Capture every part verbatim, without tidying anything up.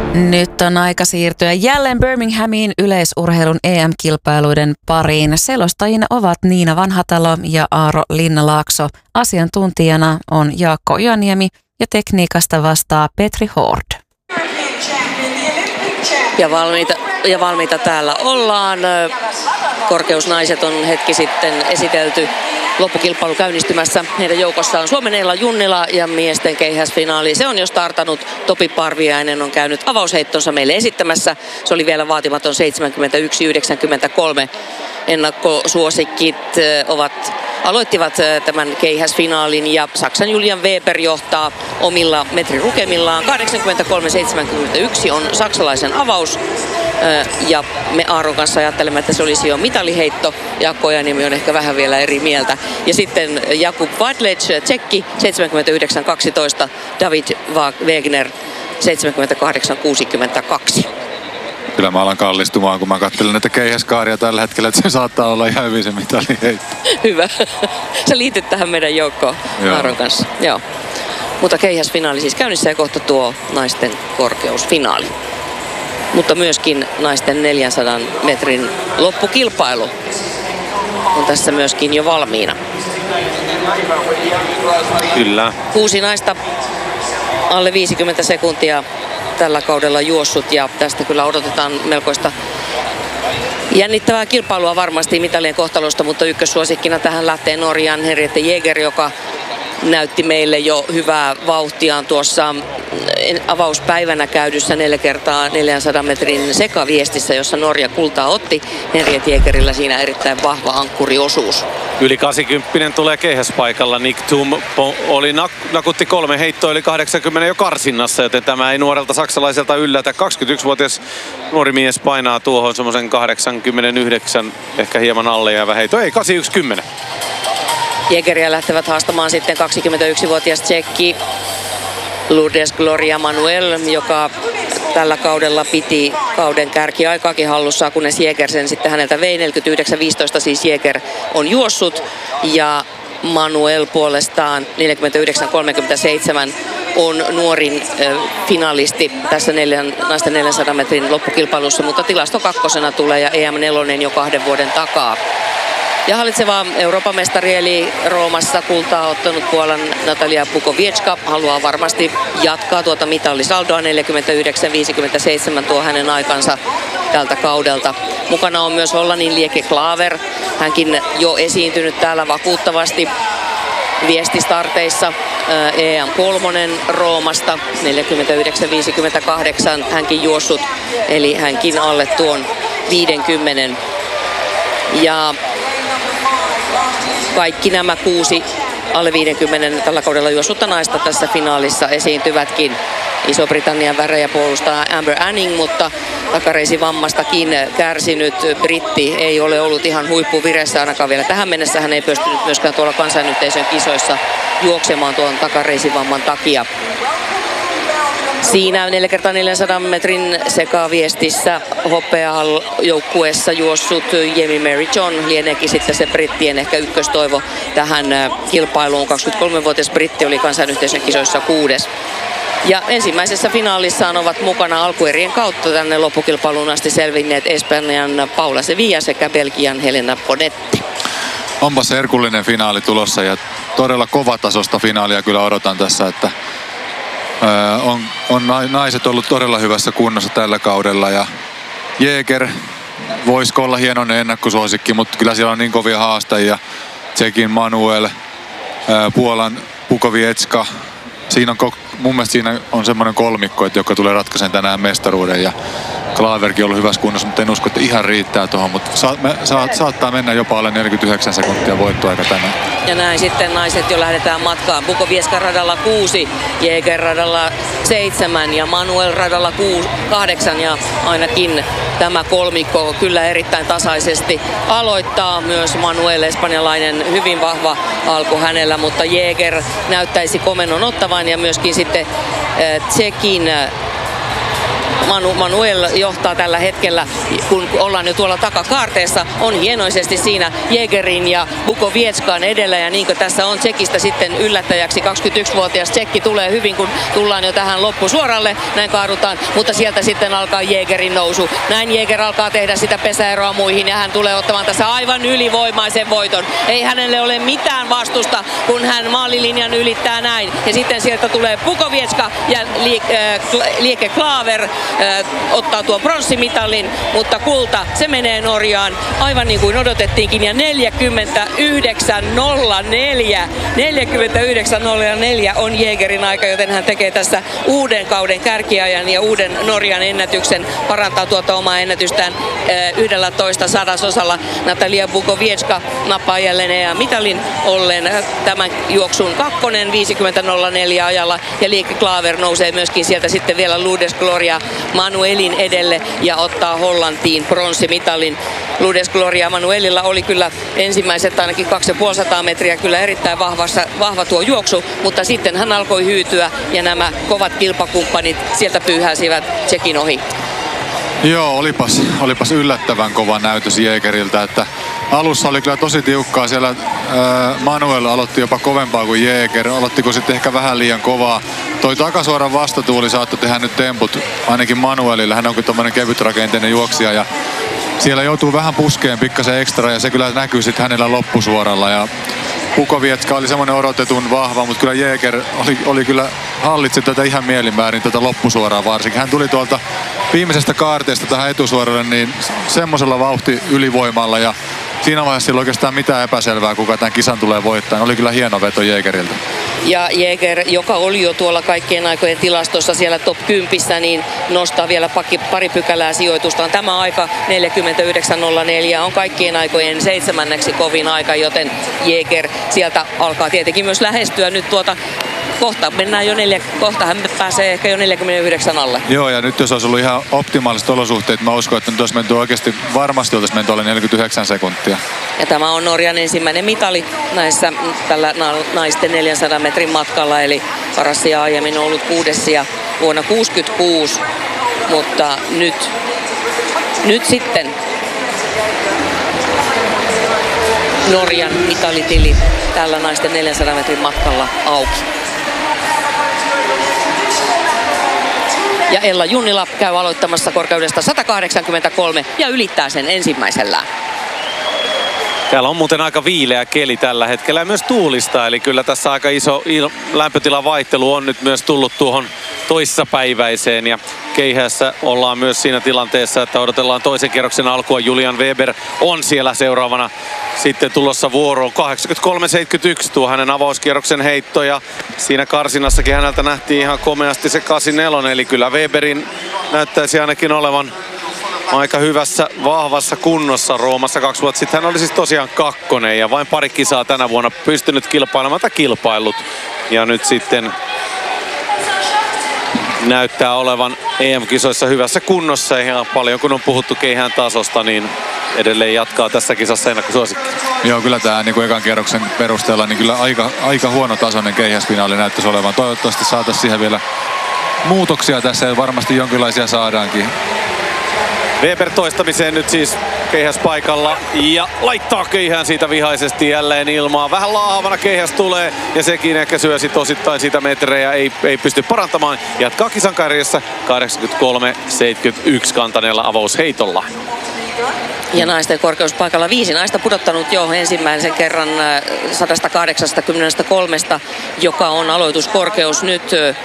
Nyt on aika siirtyä jälleen Birminghamiin yleisurheilun E M-kilpailuiden pariin. Selostajina ovat Niina Vanhatalo ja Aaro Linnalaakso. Asiantuntijana on Jaakko Ojaniemi ja tekniikasta vastaa Petri Hord. Ja valmiita, ja valmiita täällä ollaan. Korkeusnaiset on hetki sitten esitelty. Loppukilpailu käynnistymässä. Heidän joukossa on Suomen Eila Junnila ja miesten keihäsfinaali. Se on jo startannut. Topi Parviainen on käynyt avausheittonsa meille esittämässä. Se oli vielä vaatimaton seitsemänkymmentäyksi yhdeksänkymmentäkolme. Ennakkosuosikkit ovat, aloittivat tämän keihäsfinaalin ja Saksan Julian Weber johtaa omilla metrirukemillaan. kahdeksankymmentäkolme seitsemänkymmentäyksi on saksalaisen avaus. Ja me Aaron kanssa ajattelemme, että se olisi jo mitaliheitto. Jaakko Ojaniemi on ehkä vähän vielä eri mieltä. Ja sitten Jakub Vadlec, tsekki, seitsemänkymmentäyhdeksän kaksitoista. David Wegner, seitsemänkymmentäkahdeksan kuusikymmentäkaksi. Kyllä mä alan kallistumaan, kun mä katselen näitä keihäskaaria tällä hetkellä, että se saattaa olla ihan hyvin se mitaliheitto. Hyvä. Sä liityt tähän meidän joukkoon Aaron kanssa. Joo. Mutta keihäsfinaali siis käynnissä ja kohta tuo naisten korkeusfinaali. Mutta myöskin naisten neljänsadan metrin loppukilpailu on tässä myöskin jo valmiina. Kyllä. Kuusi naista alle viisikymmentä sekuntia tällä kaudella juossut ja tästä kyllä odotetaan melkoista jännittävää kilpailua varmasti mitalien kohtalosta, mutta ykkössuosikkina tähän lähtee Norjan Henriette Jäger, joka näytti meille jo hyvää vauhtiaan tuossa avauspäivänä käydyssä neljä kertaa neljänsadan metrin sekaviestissä, jossa Norja kultaa otti. Henriette Jägerillä siinä erittäin vahva ankkuriosuus. Yli kahdeksankymmentä tulee keihäspaikalla. Nick Thum oli nak- nakutti kolme heittoa yli kahdeksankymmentä jo karsinnassa, joten tämä ei nuorelta saksalaiselta yllätä. kaksikymmentäyksivuotias nuori mies painaa tuohon semmoisen kahdeksankymmentäyhdeksän, ehkä hieman alle jäävä heitto. Ei, kahdeksankymmentäyksi kymmenen. Jägeriä lähtevät haastamaan sitten kaksikymmentäyksivuotias tsekki Lourdes Gloria Manuel, joka tällä kaudella piti kauden kärkiaikaakin hallussaan, kunnes Jäger sen sitten häneltä vei. neljäkymmentäyhdeksän viisitoista siis Jäger on juossut ja Manuel puolestaan neljäkymmentäyhdeksän kolmekymmentäseitsemän on nuorin äh, finalisti tässä neljän, naisten neljänsadan metrin loppukilpailussa, mutta tilasto kakkosena tulee ja E M neljä jo kahden vuoden takaa. Ja hallitseva Euroopan mestari eli Roomassa kultaa ottanut Puolan Natalia Bukowiecka haluaa varmasti jatkaa tuota mitallisaldoa. neljäkymmentäyhdeksän viisikymmentäseitsemän tuo hänen aikansa tältä kaudelta. Mukana on myös Hollannin Lieke Klaver. Hänkin jo esiintynyt täällä vakuuttavasti viestistarteissa. E M kolme Roomasta neljäkymmentäyhdeksän viisikymmentäkahdeksan hänkin juossut, eli hänkin alle tuon viidenkymmenen. Ja kaikki nämä kuusi alle viidenkymmenen tällä kaudella juossutta naista tässä finaalissa esiintyvätkin. Iso-Britannian värejä puolustaa Amber Anning, mutta takareisivammastakin kärsinyt britti ei ole ollut ihan huippuviressä ainakaan vielä. Tähän mennessä hän ei pystynyt myöskään tuolla kansainyhteisön kisoissa juoksemaan tuon takareisivamman takia. Siinä neljä kertaa neljänsadan metrin sekaviestissä hopeajoukkueessa juossut Jamie Mary John lieneekin sitten se brittien ehkä ykköstoivo tähän kilpailuun. kaksikymmentäkolmevuotias britti oli kansainyhteisön kisoissa kuudes. Ja ensimmäisessä finaalissaan ovat mukana alkuerien kautta tänne loppukilpailuun asti selvinneet Espanjan Paula Sevilla sekä Belgian Helena Bonetti. Onpa se herkullinen finaali tulossa ja todella kovatasosta finaalia kyllä odotan tässä, että On, on naiset ollut todella hyvässä kunnossa tällä kaudella ja Jäger voisiko olla hienoinen ennakkosuosikki, mutta kyllä siellä on niin kovia haastajia. Tsekin Manuel, Puolan Bukowiecka. Siinä on, mun mielestä siinä on semmoinen kolmikko, että joka tulee ratkaisemaan tänään mestaruuden ja Klaverkin on ollut hyvässä kunnossa, mutta en usko, että ihan riittää tuohon, mutta sa, me, sa, saattaa mennä jopa alle neljäkymmentäyhdeksän sekuntia voittoaika tänään. Ja näin sitten naiset jo lähdetään matkaan. Bukowiecka radalla kuusi, Jäger radalla seitsemän ja Manuel radalla kuusi, kahdeksan ja ainakin tämä kolmikko kyllä erittäin tasaisesti aloittaa. Myös Manuel, espanjalainen, hyvin vahva alku hänellä, mutta Jäger näyttäisi komennon ottavan ja myöskin sitten äh, Tsekin Manu, Manuel johtaa tällä hetkellä, kun ollaan jo tuolla takakaarteessa, on hienoisesti siinä Jägerin ja Bukovietskan edellä, ja niin kuin tässä on Tsekistä sitten yllättäjäksi, kaksikymmentäyksivuotias Tsekki tulee hyvin, kun tullaan jo tähän loppusuoralle, näin kaadutaan, mutta sieltä sitten alkaa Jägerin nousu. Näin Jäger alkaa tehdä sitä pesäeroa muihin, ja hän tulee ottamaan tässä aivan ylivoimaisen voiton. Ei hänelle ole mitään vastusta, kun hän maalilinjan ylittää näin, ja sitten sieltä tulee Bukovietska ja Lieke Klaver ottaa tuon pronssimitalin, mutta kulta, se menee Norjaan aivan niin kuin odotettiinkin, ja neljäkymmentäyhdeksän nolla neljä neljäkymmentäyhdeksän nolla neljä on Jägerin aika, joten hän tekee tässä uuden kauden kärkiajan ja uuden Norjan ennätyksen, parantaa tuota omaa ennätystään yksitoista sadasosalla. Natalia Bukovietska nappaa jälleen E M-mitalin ollen tämän juoksun kakkonen viisikymmentä nolla neljä ajalla, ja Lieke Klaver nousee myöskin sieltä sitten vielä Lourdes Gloria Manuelin edelle ja ottaa Hollantiin pronssimitalin. Lourdes Gloria Manuelilla oli kyllä ensimmäiset ainakin kaksisataaviisikymmentä metriä kyllä erittäin vahvassa, vahva tuo juoksu, mutta sitten hän alkoi hyytyä ja nämä kovat kilpakumppanit sieltä pyyhäsivät Tsekin ohi. Joo, olipas, olipas yllättävän kova näytös Jägeriltä, että alussa oli kyllä tosi tiukkaa. Siellä ää, Manuel aloitti jopa kovempaa kuin Jäger. Aloittiko sitten ehkä vähän liian kovaa. Toi takasuoran vastatuuli saattoi tehdä nyt temput, ainakin Manuelilla. Hän onkin tommonen kevytrakenteinen juoksija ja siellä joutuu vähän puskeen pikkasen ekstra, ja se kyllä näkyy sitten hänellä loppusuoralla. Ja Bukovietska oli semmoinen odotetun vahva, mutta kyllä Jäger oli, oli kyllä hallitsi tätä ihan mielinmäärin tätä loppusuoraa varsinkin. Hän tuli tuolta viimeisestä kaarteesta tähän etusuoralle niin semmoisella vauhti ylivoimalla, ja siinä vaiheessa sillä oikeastaan mitään epäselvää, kuka tämän kisan tulee voittamaan. Oli kyllä hieno veto Jägeriltä. Ja Jäger, joka oli jo tuolla kaikkien aikojen tilastossa siellä top kymmenen, niin nostaa vielä pari pykälää sijoitustaan. Tämä aika neljäkymmentäyhdeksän nolla neljä on kaikkien aikojen seitsemänneksi kovin aika, joten Jäger sieltä alkaa tietenkin myös lähestyä nyt tuota. Kohta mennään jo neljä, kohta hän pääsee ehkä jo neljäkymmentäyhdeksän alle. Joo, ja nyt jos olisi ollut ihan optimaaliset olosuhteet, mä uskon, että nyt olisi menty oikeasti, varmasti oltaisiin menty alle neljäkymmentäyhdeksän sekuntia. Ja tämä on Norjan ensimmäinen mitali näissä tällä naisten neljänsadan metrin matkalla, eli Karassia aiemmin on ollut kuudessia vuonna kuusikymmentäkuusi, mutta nyt, nyt sitten Norjan mitalitili tällä naisten neljänsadan metrin matkalla auki. Ja Ella Junnila käy aloittamassa korkeudesta sata kahdeksankymmentäkolme ja ylittää sen ensimmäisellään. Täällä on muuten aika viileä keli tällä hetkellä ja myös tuulista, eli kyllä tässä aika iso il- lämpötilan vaihtelu on nyt myös tullut tuohon toissapäiväiseen, ja Keihässä ollaan myös siinä tilanteessa, että odotellaan toisen kierroksen alkua. Julian Weber on siellä seuraavana sitten tulossa vuoroon. kahdeksankymmentäkolme seitsemänkymmentäyksi tuo hänen avauskierroksen heitto, ja siinä karsinassakin häneltä nähtiin ihan komeasti se kahdeksankymmentäneljä, eli kyllä Weberin näyttäisi ainakin olevan aika hyvässä, vahvassa kunnossa Roomassa. Kaksi vuotta sitten hän oli siis tosiaan kakkonen ja vain pari kisaa tänä vuonna pystynyt kilpailemaan tai kilpaillut. Ja nyt sitten näyttää olevan E M-kisoissa hyvässä kunnossa, ja paljon kun on puhuttu Keihään tasosta, niin edelleen jatkaa tässä kisassa ennakkosuosikki. Joo, kyllä tämä niin kuin ekan kierroksen perusteella niin kyllä aika, aika huono tasoinen keihäsfinaali näyttäisi olevan. Toivottavasti saataisiin siihen vielä muutoksia tässä, ja varmasti jonkinlaisia saadaankin. Weber toistamiseen nyt siis keihäspaikalla ja laittaa keihään siitä vihaisesti jälleen ilmaan. Vähän laahavana keihäs tulee ja sekin ehkä syö sit osittain siitä metrejä, ei, ei pysty parantamaan. Jatkaa kisan kärjessä kahdeksankymmentäkolme seitsemänkymmentäyksi kantaneella avausheitolla. Ja naisten korkeuspaikalla viisi naista pudottanut jo ensimmäisen kerran sata kahdeksankymmentäkolme, joka on aloituskorkeus nyt.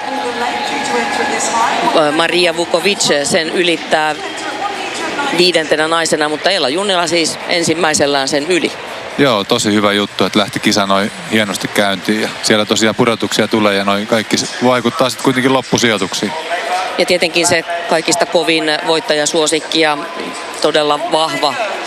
Maria Vukovic sen ylittää viidentenä naisena, mutta Ella Junnila siis ensimmäisellään sen yli. Joo, tosi hyvä juttu, että lähti kisa noin hienosti käyntiin, ja siellä tosiaan pudotuksia tulee ja noin kaikki vaikuttaa sitten kuitenkin loppusijoituksiin. Ja tietenkin se kaikista kovin voittajasuosikki ja todella vahva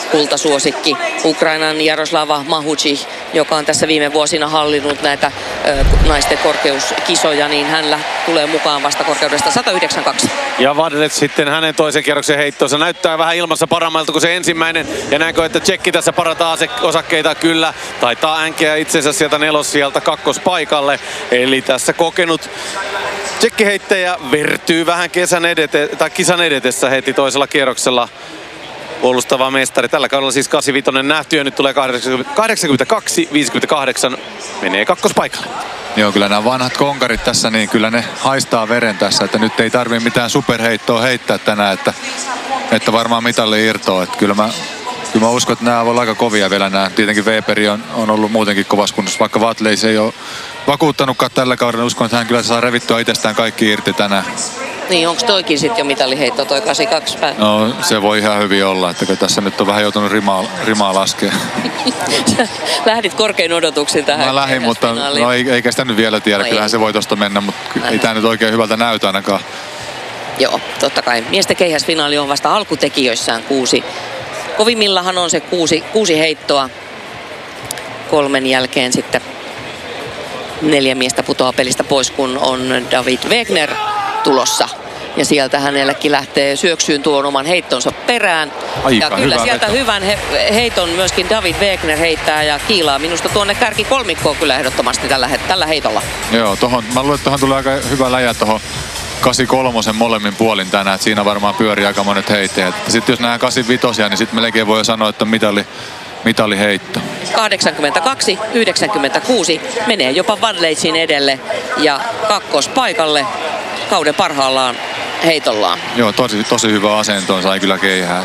kultasuosikki. Ukrainan Jaroslava Mahuchi, joka on tässä viime vuosina hallinnut näitä ö, naisten korkeuskisoja, niin hän tulee mukaan vasta korkeudesta sata yhdeksänkymmentäkaksi. Ja Vadlet sitten hänen toisen kierroksen heittonsa näyttää vähän ilmassa paremmalta kuin se ensimmäinen. Ja näinkö, että Tsekki tässä parantaa osakkeita? Kyllä. Taitaa änkeä itsensä sieltä nelossieltä kakkospaikalle. Eli tässä kokenut tsekkiheittäjä vertyy vähän kesän edete, tai kisan edetessä heti toisella kierroksella. Puolustava mestari. Tällä kaudella siis kahdeksankymmentäviisi nähty ja nyt tulee kahdeksankymmentäkaksi viisikymmentäkahdeksan. Menee kakkospaikalle. Joo, kyllä nämä vanhat konkarit tässä, niin kyllä ne haistaa veren tässä, että nyt ei tarvitse mitään superheittoa heittää tänään, että, että varmaan mitalli irtoaa. Että kyllä mä, kyllä mä uskon, että nämä voi olla aika kovia vielä nämä. Tietenkin Weberi on, on ollut muutenkin kovassa kunnossa, vaikka Vatleis ei ole vakuuttanutkaan tällä kaudella. Uskon, että hän kyllä saa revittyä itsestään kaikki irti tänään. Niin, onko toikin sitten jo mitalliheitto, toi kahdeksankymmentäkaksi päivä? No, se voi ihan hyvin olla, että tässä nyt on vähän joutunut rimaa, rimaa laskea. Lähdit korkein odotuksin tähän. Mä lähdin, mutta no, eikä sitä nyt vielä tiedä. No, kyllähän ei. Se voi tosta mennä, mutta Aivan. ei tää nyt oikein hyvältä näytä ainakaan. Joo, totta kai. Miesten keihäsfinaali on vasta alkutekijöissään kuusi. Kovimmillahan on se kuusi, kuusi heittoa. Kolmen jälkeen sitten neljä miestä putoaa pelistä pois, kun on David Wegner tulossa. Ja sieltä hänellekin lähtee syöksyyn tuon oman heittonsa perään. Aika ja kyllä sieltä veto. hyvän he, heiton myöskin David Wegner heittää ja kiilaa minusta tuonne kärki kolmikkoon kyllä ehdottomasti tällä, tällä heitolla. Joo, tohon, mä luulen, että tuohon tulee aika hyvä läjä tuohon kahdeksankymmentäkolme molemmin puolin tänään. Että siinä varmaan pyörii aika monet heittäjät. Sitten jos nähdään kahdeksankymmentäviisi, niin sitten melkein voi sanoa, että mitali, mitaliheitto. kahdeksankymmentäkaksi yhdeksänkymmentäkuusi menee jopa Vadleitsin edelle ja kakkospaikalle kauden parhaallaan heitollaan. Joo, tosi, tosi hyvä asento, sai kyllä keihää.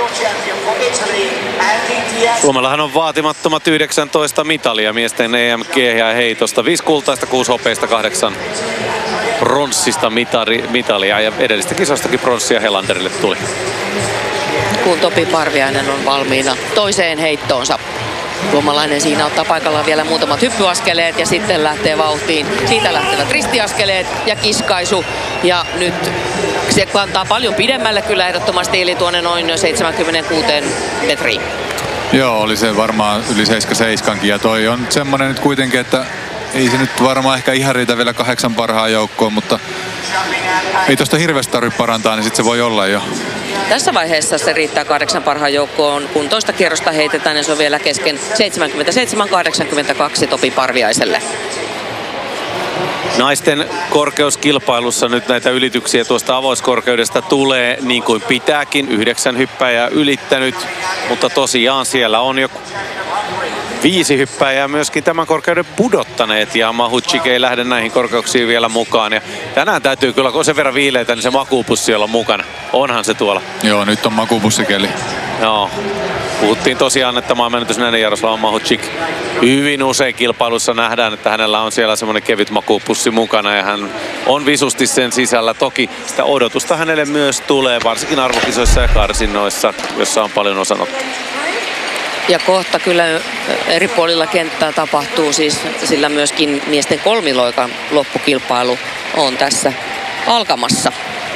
Suomellahan on vaatimattomat yhdeksäntoista mitalia miesten E M-heitosta. Viisi kultaista, kuusi hopeista, kahdeksan pronssista mitari, mitalia ja edellistä kisostakin pronssia Helanderille tuli. Kun Topi Parviainen on valmiina toiseen heittoonsa. Suomalainen siinä ottaa paikallaan vielä muutamat hyppyaskeleet ja sitten lähtee vauhtiin. Siitä lähtevät ristiaskeleet ja kiskaisu. Ja nyt se kantaa paljon pidemmälle kyllä ehdottomasti, eli tuonne noin seitsemänkymmentäkuusi metriin. Joo, oli se varmaan yli seitsemänkymmentäseitsemänkin ja toi on semmonen nyt kuitenkin, että ei se nyt varmaan ehkä ihan riitä vielä kahdeksan parhaan joukkoon, mutta ei tosta hirveästi tarvitse parantaa, niin sit se voi olla jo. Tässä vaiheessa se riittää kahdeksan parhaan joukkoon, kun toista kierrosta heitetään ja se on vielä kesken seitsemänkymmentäseitsemän kahdeksankymmentäkaksi Topi Parviaiselle. Naisten korkeuskilpailussa nyt näitä ylityksiä tuosta avauskorkeudesta tulee niin kuin pitääkin. Yhdeksän hyppäjää ylittänyt, mutta tosiaan siellä on jo viisi hyppäjää myöskin tämän korkeuden pudottaneet ja Mahuchik ei lähde näihin korkeuksiin vielä mukaan. Ja tänään täytyy kyllä, kun sen verran viileitä, niin se makuupussi olla mukana. Onhan se tuolla. Joo, nyt on makuupussikeli. Joo. Puhuttiin tosiaan, että maailmanennätysnäinen Jaroslav Mahuchik hyvin usein kilpailussa nähdään, että hänellä on siellä semmoinen kevyt makuupussi mukana ja hän on visusti sen sisällä. Toki sitä odotusta hänelle myös tulee, varsinkin arvokisoissa ja karsinnoissa, jossa on paljon osanottoa. Ja kohta kyllä eri puolilla kenttää tapahtuu, siis sillä myöskin miesten kolmiloikan loppukilpailu on tässä alkamassa.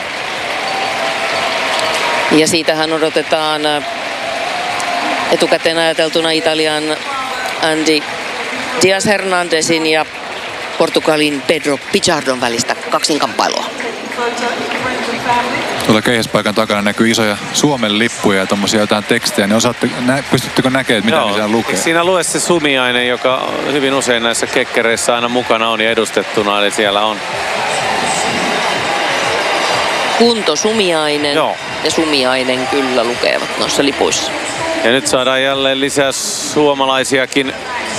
Ja siitähän odotetaan etukäteen ajateltuna Italian Andy Diaz Hernandezin ja Portugalin Pedro Pichardon välistä kaksinkamppailua. Tuolla keihäspaikan takana näkyy isoja Suomen lippuja ja tommosia jotain tekstejä, niin osaatte, nä, pystyttekö näkemään, mitä Joo, siellä lukee? Siinä lue se Sumiainen, joka hyvin usein näissä kekkereissä aina mukana on ja edustettuna, eli siellä on Kunto Sumiainen Joo. ja Sumiainen kyllä lukevat noissa lipuissa. Ja nyt saadaan jälleen lisää suomalaisiakin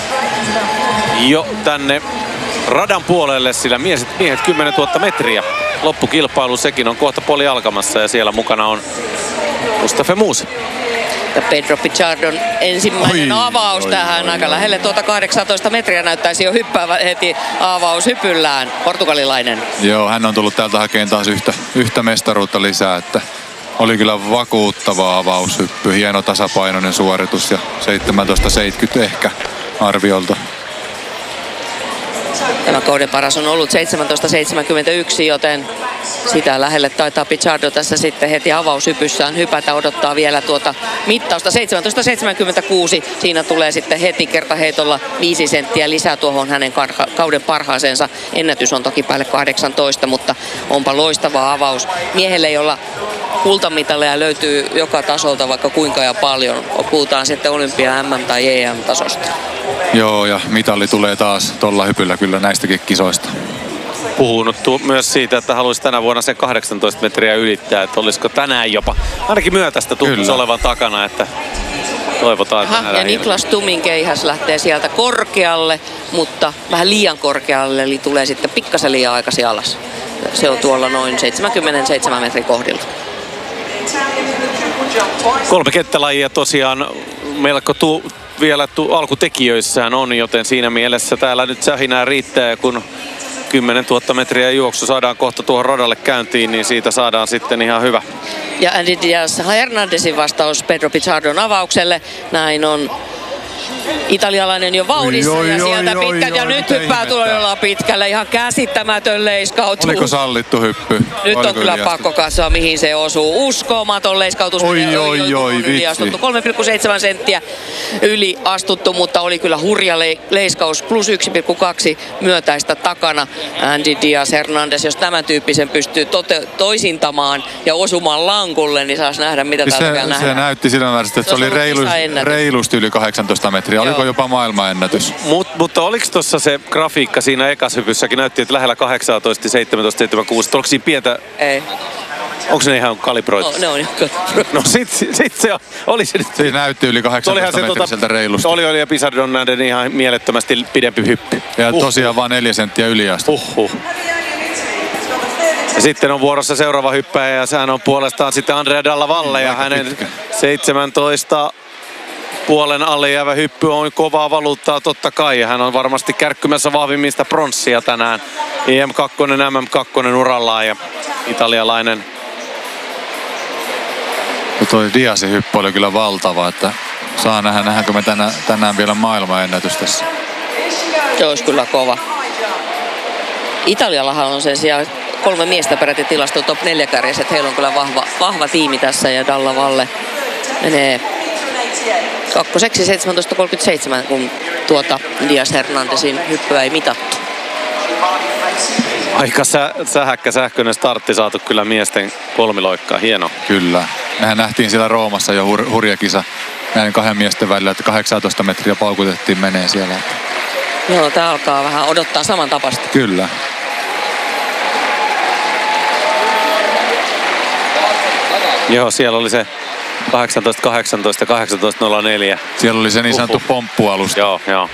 jo tänne radan puolelle, sillä miehet, miehet kymmenentuhatta metriä. Loppukilpailu, sekin on kohta puoli alkamassa ja siellä mukana on Mustafa Muuse. Ja Pedro Pichardon ensimmäinen oi, avaus oi, tähän oi, aika oi. lähelle tuota kahdeksantoista metriä näyttäisi jo hyppäävä heti avaushypyllään, portugalilainen. Joo, hän on tullut täältä hakemaan taas yhtä, yhtä mestaruutta lisää, että oli kyllä vakuuttava avaushyppy, hieno tasapainoinen suoritus ja seitsemäntoista seitsemänkymmentä ehkä arviolta. Tämä kauden paras on ollut seitsemäntoista seitsemänkymmentäyksi, joten sitä lähelle taitaa Pichardo tässä sitten heti avaushypyssään hypätä. Odottaa vielä tuota mittausta seitsemäntoista seitsemänkymmentäkuusi. Siinä tulee sitten heti kertaheitolla viisi senttiä lisää tuohon hänen kauden parhaaseensa. Ennätys on toki päälle kahdeksantoista, mutta onpa loistava avaus miehelle, jolla kultamitaleja löytyy joka tasolta vaikka kuinka ja paljon. Puhutaan sitten olympia, M M tai E M-tasosta. Joo, ja mitalli tulee taas tuolla hypyllä kyllä näistäkin kisoista. Puhunut myös siitä, että haluaisi tänä vuonna sen kahdeksantoista metriä ylittää, että olisiko tänään jopa ainakin myötäistä tuntuisi olevan takana, että toivotaan. Että Aha, ja Niklas Tumin keihäs lähtee sieltä korkealle, mutta vähän liian korkealle, eli tulee sitten pikkasen liian aikaisin alas. Se on tuolla noin seitsemänkymmentäseitsemän metrin kohdilla. Kolme kenttälajia tosiaan melko tu- vielä tu- alkutekijöissään on, joten siinä mielessä täällä nyt sähinää riittää, kun kymmenen tuhatta metriä juoksu saadaan kohta tuohon radalle käyntiin, niin siitä saadaan sitten ihan hyvä. Ja Andy Diaz Hernandezin vastaus Pedro Pichardon avaukselle. Näin on italialainen jo vauhdissa oi, ja oi, sieltä oi, pitkät oi, ja oi, nyt hyppää todella pitkälle. Ihan käsittämätön leiskautus. Oliko sallittu hyppy? Nyt Oliko on kyllä yliastuttu? pakko katsoa mihin se osuu. Uskomaton leiskautus. Oi, oi, oi, oi, oi vitsi. kolme pilkku seitsemän senttiä yli astuttu, mutta oli kyllä hurja le- leiskaus. Plus yksi pilkku kaksi myötäistä takana. Andy Diaz Hernandez, jos tämän tyyppisen pystyy tote- toisintamaan ja osumaan lankulle, niin saisi nähdä mitä Siis täältä se, nähdään. se näytti sillä määrin, että se, Se oli olisi reilu, ollut kisaennätys. reilusti yli kahdeksantoista metriä. Oliko Joo. jopa maailmanennätys? Mut, mutta oliko tuossa se grafiikka siinä ekashypyssäkin? Näytti, että lähellä kahdeksantoista, seitsemäntoista, seitsemänkymmentäkuusi. Oliko siinä pientä? Ei. Onko ne ihan kalibroitu? No, ne on No sit, sit se on, oli se nyt. Siinä näytti yli kahdeksantoista metriseltä reilusti. Oli, oli ja Pichardo nähden ihan mielettömästi pidempi hyppy. Ja Uh. tosiaan vaan neljä senttiä yliastu. Uhuh. Ja sitten on vuorossa seuraava hyppäjä ja sehän on puolestaan sitten Andrea Dalla Valle ja Aika hänen pitkä. seitsemäntoista puolen alle jäävä hyppy on kovaa valuuttaa totta kai. Ja hän on varmasti kärkkymässä vahvimmista pronssia tänään. E M kaksi, M M kaksi urallaan ja italialainen. Ja toi Diazin hyppy oli kyllä valtava, että saa nähdä, nähdäänkö me tänään, tänään vielä maailmanennätys tässä. Se olisi kyllä kova. Italiallahan on sen sijaan kolme miestä peräti tilasto top neljä kärjessä, että heillä on kyllä vahva, vahva tiimi tässä ja Dalla Valle menee kakkoseksi seitsemäntoista kolmekymmentäseitsemän, kun tuota Diaz Hernandezin hyppyä ei mitattu. Aika sä, sähäkkä sähköinen startti saatu kyllä miesten kolmiloikkaa. Hieno. Kyllä. Mehän nähtiin siellä Roomassa jo hur, hurja kisa näiden kahden miesten välillä, että kahdeksantoista metriä paukutettiin menee siellä. Joo, tää alkaa vähän odottaa saman tapasta. Kyllä. Joo, siellä oli se kahdeksantoista kahdeksantoista, kahdeksantoista nolla neljä. Siellä oli se niin sanottu Uhuh. pomppualusta. Joo, joo.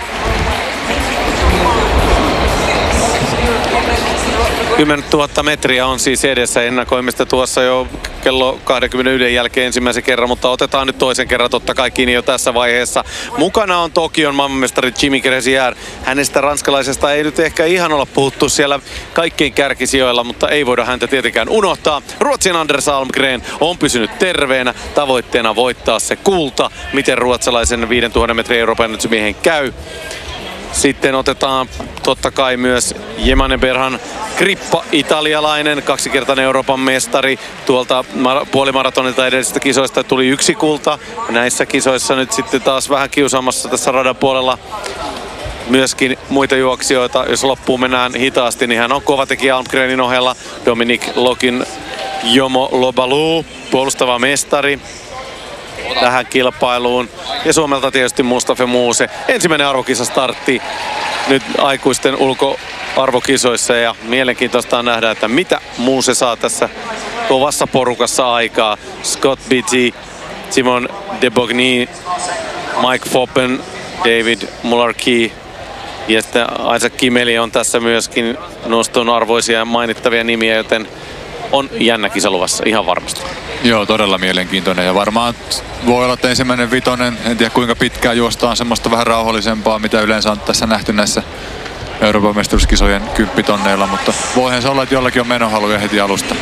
kymmenentuhatta metriä on siis edessä. Ennakoimista tuossa jo kello kaksikymmentäyksi jälkeen ensimmäisen kerran, mutta otetaan nyt toisen kerran totta kai kiinni jo tässä vaiheessa. Mukana on Tokion maailmanmestari Jimmy Gressier. Hänestä ranskalaisesta ei nyt ehkä ihan olla puhuttu siellä kaikkein kärkisijoilla, mutta ei voida häntä tietenkään unohtaa. Ruotsin Anders Almgren on pysynyt terveenä. Tavoitteena voittaa se kulta. Miten ruotsalaisen viisituhatta metrin Euroopan ennätysmiehen käy? Sitten otetaan totta kai myös Jemane Berhan Krippa, italialainen, kaksikertainen Euroopan mestari. Tuolta puolimaratonilta edellisistä kisoista tuli yksi kulta. Näissä kisoissa nyt sitten taas vähän kiusaamassa tässä radan puolella myöskin muita juoksijoita. Jos loppuun mennään hitaasti, niin hän on kova tekijä Almgrenin ohella. Dominic Lokin Jomo Lobalu, puolustava mestari tähän kilpailuun. Ja Suomelta tietysti Mustafa Muuse. Ensimmäinen arvokisa startti nyt aikuisten ulkoarvokisoissa ja mielenkiintoista on nähdä, että mitä Muuse saa tässä kovassa porukassa aikaa. Scott Beatty, Simon De Bogny, Mike Foppen, David Mullarkey ja sitten Isaac Kimeli on tässä myöskin noston arvoisia ja mainittavia nimiä, joten on jännä kisa luvassa ihan varmasti. Joo, todella mielenkiintoinen ja varmaan voi olla, että ensimmäinen vitonen, en tiedä kuinka pitkään juostaan, semmoista vähän rauhallisempaa, mitä yleensä on tässä nähty näissä Euroopan mestaruuskisojen kymppitonneilla, mutta voihan se olla, että jollakin on menohaluja heti alusta.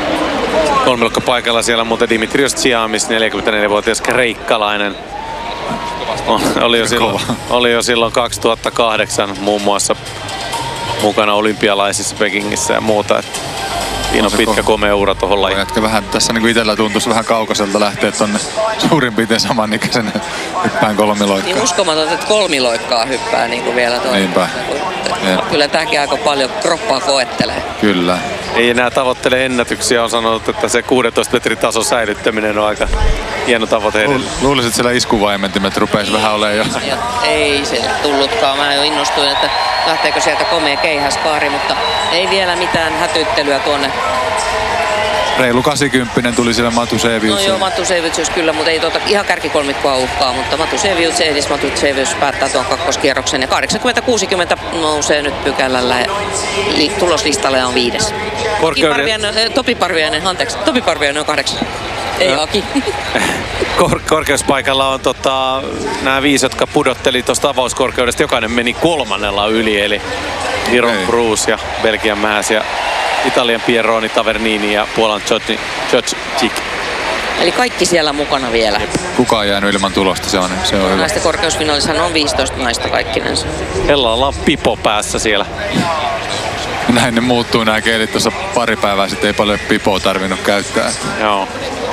Kolmilokka paikalla siellä muuten Dimitrios Tsiamis, neljäkymmentäneljävuotias kreikkalainen. Oli jo, silloin, oli jo silloin kaksituhattakahdeksan muun muassa mukana olympialaisissa Pekingissä ja muuta. Että siinä on pitkä ko- komea ura tuohon lajiin. Jätkä vähän, tässä niin itsellä tuntuisi vähän kaukaiselta lähteä tuonne suurin piirtein samanikäisenä hyppään kolmiloikkaa. Niin uskomaton, että kolmiloikkaa hyppää niin kuin vielä tuo. Niinpä. Kyllä tämäkin aika paljon kroppaa koettelee. Kyllä. Ei enää tavoittele ennätyksiä, on sanonut, että se kuudentoista metrin tason säilyttäminen on aika hieno tavoite edellä. Luulisin, että siellä iskuvaimentimet rupeisi vähän olemaan jo. Ja ei se tullutkaan. Mä jo innostuin, että lähteekö sieltä komea keihäskaari, mutta ei vielä mitään hätyttelyä tuonne. Reilu kahdeksankymmentä tuli siellä Matusevius. No joo, Matusevius kyllä, mutta ei tuota ihan kärkikolmikkoa uhkaa, mutta Matusevius, Edis Matusevius päättää tuon kakkoskierroksen ja kahdeksankymmentä kuusikymmentä nousee nyt pykälällä ja tuloslistalle on viides. Korkeuden... Topi Parviainen, anteeksi, Topi Parviainen on kahdeksan. Ei Aki. Kor- korkeuspaikalla on tota, nämä viisi, jotka pudotteli tuosta avauskorkeudesta. Jokainen meni kolmannella yli, eli Viron Bruce ja Belgian Mähäs ja Italian Pierroni Tavernini ja Puolan Jocic. Eli kaikki siellä mukana vielä. Kuka on jäänyt ilman tulosta, se on, se on hyvä. Näistä korkeusfinaalissa on viisitoista naista kaikkinensa. Hellalla on pipo päässä siellä. Näin ne muuttuu nämä keilit. Tuossa pari päivää sitten ei paljon pipoa tarvinnut käyttää. Joo.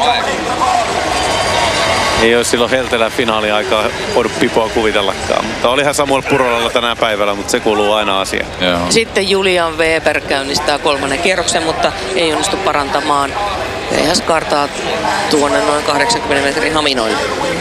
Ei ole silloin heltelän finaaliaikaa voinut pipoa kuvitellakaan. Mutta olihan Samuel Purolalla tänään päivällä, mutta se kuuluu aina asiaan. Joo. Sitten Julian Weber käynnistää kolmannen kierroksen, mutta ei onnistu parantamaan. Keihäs kartaa tuonne noin kahdeksankymmenen metrin haminoille.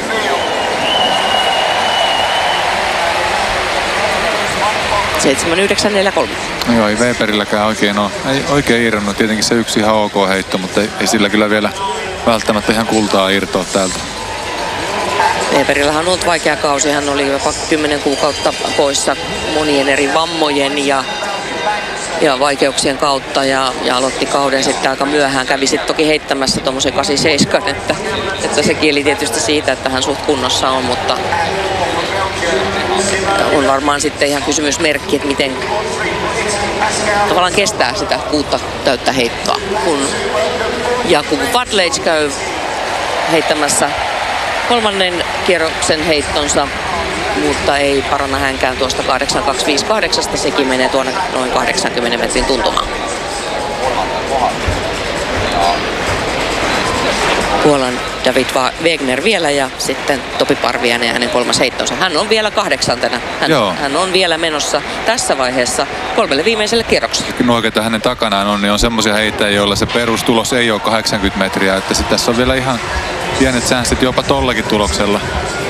seitsemän yhdeksän neljä kolme. No joo, ei Weberilläkään oikein ole. Ei oikein irronnut. Tietenkin se yksi ihan ok heitto, mutta ei, ei sillä kyllä vielä välttämättä ihan kultaa irtoa täältä. Weberillähän on ollut vaikea kausi. Hän oli jopa kymmenen kuukautta poissa monien eri vammojen ja, ja vaikeuksien kautta ja, ja aloitti kauden sitten aika myöhään. Kävi sitten toki heittämässä tuommoisen kahdeksankymmentäseitsemän, että, että se kieli tietysti siitä, että hän suht kunnossa on, mutta on varmaan sitten ihan kysymysmerkki, että miten tavallaan kestää sitä kuutta täyttä heittoa, kun Jakub Fadlej käy heittämässä kolmannen kierroksen heittonsa, mutta ei paranna hänkään tuosta kahdeksan kaksikymmentäviisi, sekin menee tuonne noin kahdeksankymmenen metrin tuntumaan. Puolan David Wegner vielä ja sitten Topi Parviainen ja hänen kolmas heittonsa. Hän on vielä kahdeksantena. Hän, hän on vielä menossa tässä vaiheessa kolmelle viimeiselle kierrokselle. Nuo, ketä hänen takanaan on, niin on semmoisia heittäjiä, joilla se perustulos ei ole kahdeksankymmentä metriä. Että sit tässä on vielä ihan pienet säänsit jopa tollakin tuloksella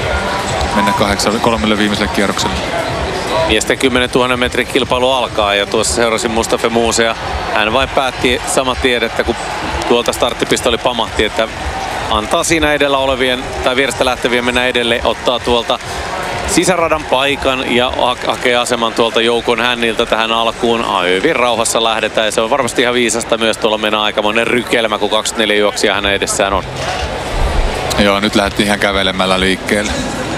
mennä kahdeksan, kolmelle viimeiselle kierrokselle. Miesten kymmenentuhannen metrin kilpailu alkaa ja tuossa seurasin Mustafa Muusea. Hän vain päätti samat tiedettä, kun tuolta starttipistoli pamahti, että antaa siinä edellä olevien tai vierestä lähtevien mennä edelle, ottaa tuolta sisäradan paikan ja hakee aseman tuolta joukon hänniltä tähän alkuun. Hyvin rauhassa lähdetään ja se on varmasti ihan viisasta myös tuolla mennä aikamoinen rykelmä, kun kaksikymmentäneljä juoksija hänen edessään on. Joo, nyt lähdettiin ihan kävelemällä liikkeelle.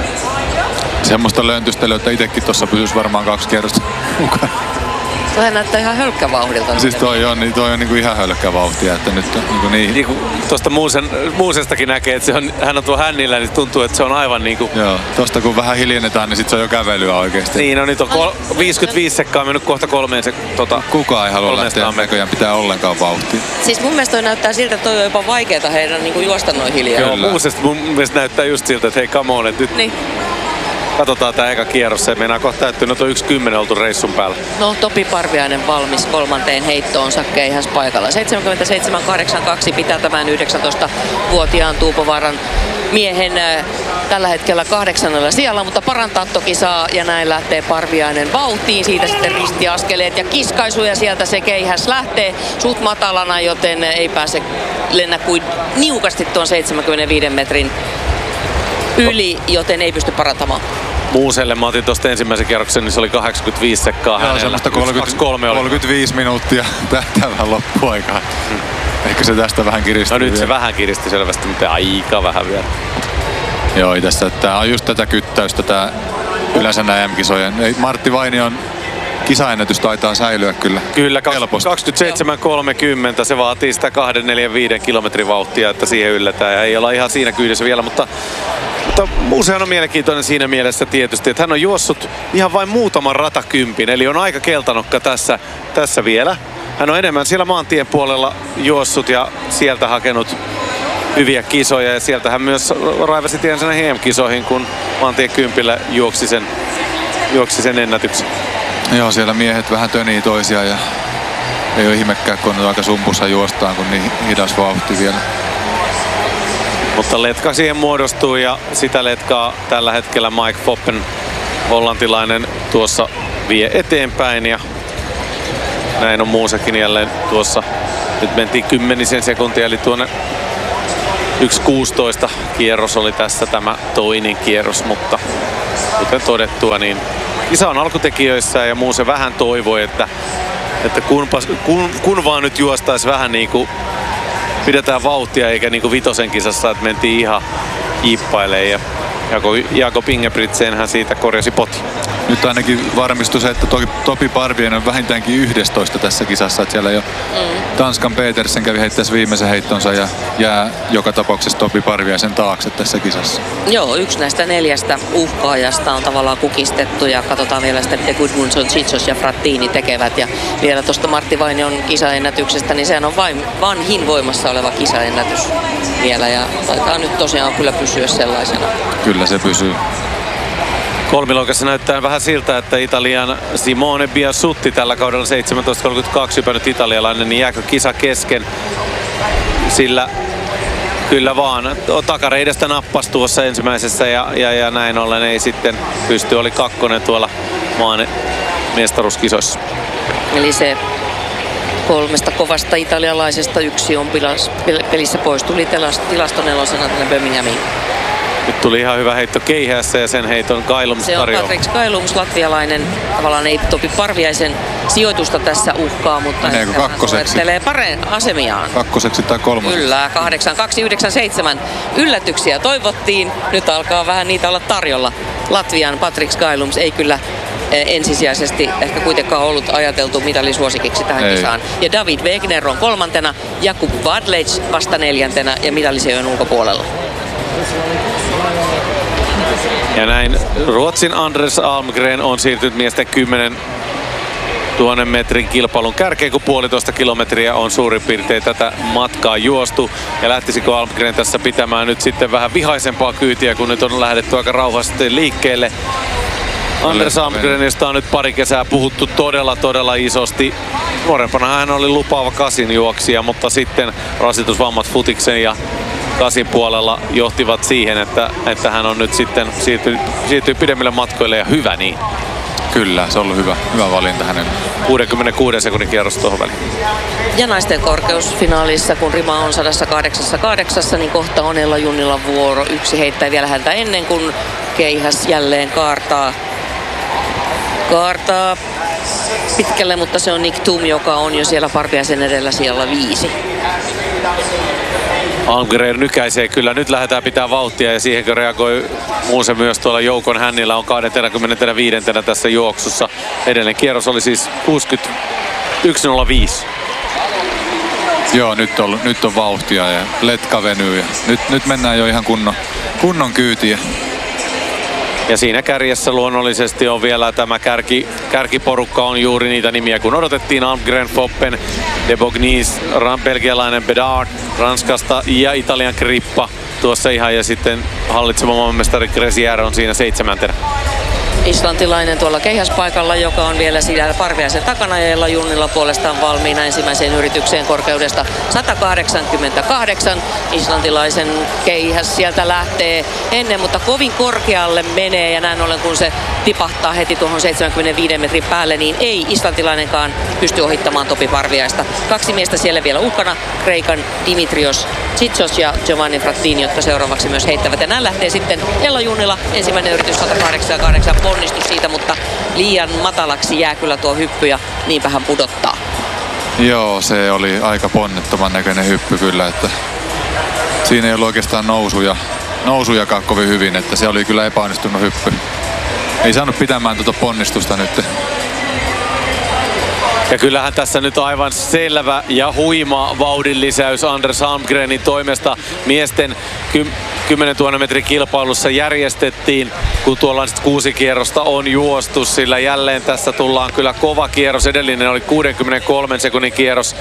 Semmoista löntystelyä, että itsekin tuossa pysyisi varmaan kaksi kierrosta mukaan. Toi näyttää ihan hölkkävauhdilta. Siis toi on, niin toi on niinku ihan hölkkävauhtia, että nyt on niinku niin. Niin tuosta Muusen, Muusestakin näkee, että se on, hän on tuo hännillä, niin tuntuu, että se on aivan niinku. Joo, tosta kun vähän hiljennetään, niin sit se on jo kävelyä oikeesti. Niin, no nyt on kol- viisikymmentäviisi sekkaa mennyt kohta kolmeen se tota. Kukaan ei halua lähteä näköjään pitää ollenkaan vauhtia. Siis mun mielestä toi näyttää siltä, että toi on jopa vaikeeta heidän niinku juosta noin hiljaa. Joo, Muusesta mun mielestä näyttää just siltä, että hei come on, että nyt. Niin. Katsotaan tää eka kierros, se meinaa kohta täyttyy, no tuo yksi kymmenen oltu reissun päällä. No Topi Parviainen valmis kolmanteen heittoonsa keihäs paikalla. seitsemänkymmentäseitsemän kahdeksankymmentäkaksi pitää tämän yhdeksäntoistavuotiaan Tuupovaaran miehen äh, tällä hetkellä kahdeksannella sijalla, mutta parantaa toki saa ja näin lähtee Parviainen vauhtiin. Siitä sitten ristiaskeleet ja kiskaisu ja sieltä se keihäs lähtee suht matalana, joten ei pääse lennä kuin niukasti tuon seitsemänkymmentäviiden metrin yli, joten ei pysty parantamaan. Muuselle mä otin tuosta ensimmäisen kierroksen, niin se oli kahdeksankymmentäviisi sekkaa hänellä. Joo, semmoista kolmekymmentä, kolmekymmentäviisi minuuttia tähtävän loppuaikaa. Hmm. Ehkä se tästä vähän kiristyi. No nyt vielä. Se vähän kiristi selvästi, mutta aika vähän vielä. Joo, tässä tää on just tätä kyttäystä, tää yleensä nää M-kisojen. Martti Vainion kisaennätys taitaa säilyä kyllä. Kyllä, kaksikymmentäseitsemän kolmekymmentä. Se vaatii sitä kaksi neljä viisi kilometrin vauhtia, että siihen yllätään. Ja ei olla ihan siinä kyydissä vielä, mutta Mutta usein on mielenkiintoinen siinä mielessä tietysti, että hän on juossut ihan vain muutaman ratakympin, eli on aika keltanokka tässä, tässä vielä. Hän on enemmän siellä maantien puolella juossut ja sieltä hakenut hyviä kisoja ja sieltä hän myös raivasi tiensä näihin E M-kisoihin, kun maantien kympillä juoksi sen, juoksi sen ennätyksen. Joo, siellä miehet vähän tönii toisiaan ja ei ole ihmekään, kun on aika sumpussa juostaan, kun niin hidas vauhti vielä. Mutta letka siihen muodostuu ja sitä letkaa tällä hetkellä Mike Foppen, hollantilainen, tuossa vie eteenpäin ja näin on muusakin jälleen tuossa. Nyt mentiin kymmenisen sekuntia, eli tuonne yksi kuusitoista kierros oli tässä tämä toinen kierros, mutta kuten todettua, niin kisa on alkutekijöissä ja Muuse vähän toivoi, että, että kunpas, kun, kun vaan nyt juostaisi vähän niin kuin pidetään vauhtia eikä niin kuin vitosen kisassa, että mentiin ihan jippailemaan ja Jakob Ingebrigtsen hän siitä korjasi poti. Nyt ainakin varmistui se, että Topi Parvien on vähintäänkin yksitoista tässä kisassa. Että siellä jo mm. Tanskan Petersen kävi heittäessä viimeisen heittonsa ja jää joka tapauksessa Topi Parviaisen taakse tässä kisassa. Joo, yksi näistä neljästä uhkaajasta on tavallaan kukistettu ja katsotaan vielä sitä, mitä Gudmundsson, Tsitsos ja Frattini tekevät. Ja vielä tuosta Martti Vainion kisaennätyksestä, niin sehän on vain vanhin voimassa oleva kisaennätys vielä ja taitaa nyt tosiaan kyllä pysyä sellaisena. Kyllä se pysyy. Kolmiloikassa näyttää vähän siltä, että Italian Simone Biasutti tällä kaudella seitsemäntoista kolmekymmentäkaksi hypännyt italialainen, niin jääkö kisa kesken? Sillä kyllä vaan takareidestä nappasi tuossa ensimmäisessä ja, ja, ja näin ollen ei sitten pysty, oli kakkonen tuolla maan mestaruuskisoissa. Eli se kolmesta kovasta italialaisesta yksi on pelissä pois, tuli tilastonelosena tänne Birminghamiin. Nyt tuli ihan hyvä heitto keihässä ja sen heiton Kailums tarjoaa. Se on Patrick Kailums, latvialainen. Tavallaan ei Topi Parviaisen sijoitusta tässä uhkaa, mutta meneekö kakkoseksi? Pareen asemiaan. Kakkoseksi tai kolmoseksi? Kyllä, kahdeksan kaksi yhdeksän seitsemän. Yllätyksiä toivottiin. Nyt alkaa vähän niitä olla tarjolla. Latvian Patrick Kailums ei kyllä ensisijaisesti ehkä kuitenkaan ollut ajateltu mitalisuosikiksi tähän ei. kisaan. Ja David Wegner on kolmantena, Jakub Vadlec vasta neljäntenä ja mitallisijojen ulkopuolella. Ja näin Ruotsin Anders Almgren on siirtynyt miesten kymmenen tuhannen metrin kilpailun kärkeen, kun puolitoista kilometriä on suurin piirtein tätä matkaa juostu. Ja lähtisikö Almgren tässä pitämään nyt sitten vähän vihaisempaa kyytiä, kun nyt on lähdetty aika rauhallisesti liikkeelle. Anders Almgren, josta on nyt pari kesää puhuttu todella todella isosti. Nuorempana hän oli lupaava kasin juoksija, mutta sitten rasitusvammat futiksen ja kasin puolella johtivat siihen, että, että hän on nyt sitten siirtyy, siirtyy pidemmille matkoille ja hyvä niin. Kyllä, se on ollut hyvä, hyvä valinta hänen. kuudenkymmenenkuuden sekunnin kierros tuohon väliin. Ja naisten korkeusfinaalissa, kun rima on sata kahdeksankymmentäkahdeksan, niin kohta on Ella Junnilla vuoro. Yksi heittää vielä häntä ennen kuin keihäs jälleen kaartaa. Kaartaa pitkälle, mutta se on Nick Thum, joka on jo siellä Parviaisen edellä siellä viisi. Almgren nykäisee kyllä. Nyt lähdetään pitää vauhtia ja siihenkö reagoi Muuse myös tuolla joukon hännillä on kaksikymmentäviisi tässä juoksussa. Edellinen kierros oli siis kuusikymmentäyksi nolla viisi. Joo, nyt on, nyt on vauhtia ja letka venyy ja nyt, nyt mennään jo ihan kunnon, kunnon kyytiä. Ja siinä kärjessä luonnollisesti on vielä tämä kärki, kärkiporukka on juuri niitä nimiä, kun odotettiin. Almgren, Foppen, De Bognis, belgialainen Bedard Ranskasta ja Italian Crippa tuossa ihan. Ja sitten hallitseva maailmanmestari Gresier on siinä seitsemäntenä. Islantilainen tuolla keihäspaikalla, joka on vielä siellä Parviaisen takana ja Ella Junnilla puolestaan valmiina ensimmäiseen yritykseen korkeudesta sata kahdeksankymmentäkahdeksan. Islantilaisen keihäs sieltä lähtee ennen, mutta kovin korkealle menee ja näin ollen kun se tipahtaa heti tuohon seitsemänkymmentäviiden metrin päälle, niin ei islantilainenkaan pysty ohittamaan Topi Parviaista. Kaksi miestä siellä vielä uhkana, Kreikan Dimitrios Tsitsos ja Giovanni Frattini, jotka seuraavaksi myös heittävät. Ja näin lähtee sitten Ella Junnila, ensimmäinen yritys sata kahdeksankymmentäkahdeksan, ponnistus siitä, mutta liian matalaksi jää kyllä tuo hyppy ja niinpä hän pudottaa. Joo, se oli aika ponnettoman näköinen hyppy kyllä, että siinä ei ollut oikeastaan nousuja, nousujakaan kovin hyvin, että se oli kyllä epäonnistunut hyppy. Ei saanut pitämään tuota ponnistusta nyt. Ja kyllähän tässä nyt aivan selvä ja huima vauhdin lisäys Anders Almgrenin toimesta miesten kymmenentuhannen metrin kilpailussa järjestettiin, kun tuollaiset kuusi kierrosta on juostu, sillä jälleen tässä tullaan kyllä kova kierros. Edellinen oli kuudenkymmenenkolmen sekunnin kierros.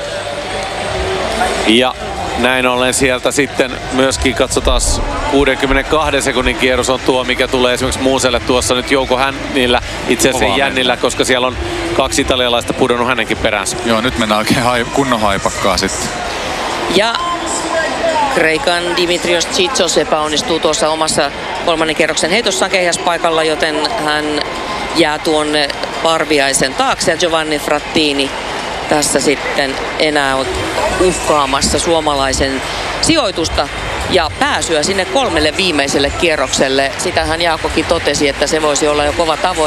Ja näin ollen sieltä sitten myöskin katsotaan kuudenkymmenenkahden sekunnin kierros on tuo, mikä tulee esimerkiksi Muuselle tuossa nyt Jouko Hännillä, itse asiassa Jännillä, koska siellä on kaksi italialaista pudonnut hänenkin peränsä. Joo, nyt mennään oikein hai, kunnon haipakkaa sitten. Ja Kreikan Dimitrios Tsitsos epäonnistuu tuossa omassa kolmannen kierroksen heitossaan keihäspaikalla, joten hän jää tuonne Parviaisen taakse ja Giovanni Frattini tässä sitten enää uhkaamassa suomalaisen sijoitusta ja pääsyä sinne kolmelle viimeiselle kierrokselle. Sitähän Jaakokin totesi, että se voisi olla jo kova tavoite.